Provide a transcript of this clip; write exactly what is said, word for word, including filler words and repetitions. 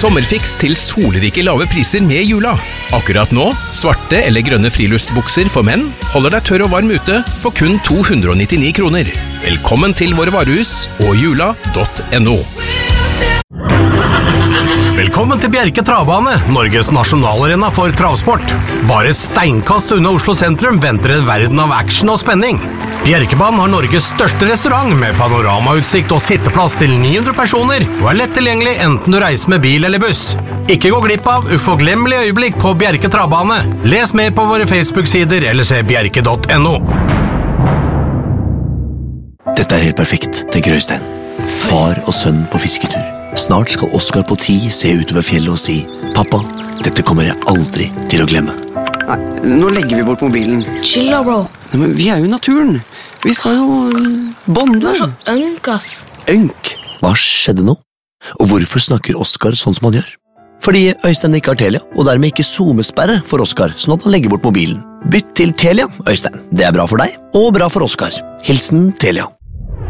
sommerfiks til solrike lave priser med Jula. Akkurat nå, svarte eller grønne friluftsbukser for menn holder deg tørr og varm ute for kun to hundre og nittini kroner. Velkommen til våre varehus og jula punktum no. Velkommen til Bjerke Travbane, Norges nasjonalarena for travsport. Bare steinkast unna Oslo sentrum venter en verden av action og spenning. Bjerkebanen har Norges største restaurant med panoramautsikt og sitteplass til ni hundre personer, og er lett tilgjengelig enten du reiser med bil eller buss. Ikke gå glipp av uforglemmelige øyeblikk på Bjerke Travbane. Les mer på våre Facebook-sider eller se bjerke punktum no. Dette er helt perfekt, tenker Øystein. Far og sønn på fisketur. Snart skal Oskar på ti se utover fjellet og si «Pappa, dette kommer jeg aldri til å glemme». Nei, nå legger vi bort mobilen. Chill da, bro. Nei, men vi er jo i naturen. Vi skal jo bonde. Du er så ønk, ass. Ønk? Hva skjedde nå? Og hvorfor snakker Oskar sånn som han gjør? Fordi Øystein ikke har Telia, og dermed ikke zoomesperre for Oskar, sånn at han legger bort mobilen. Bytt til Telia, Øystein. Det er bra for deg, og bra for Oskar. Hilsen Telia.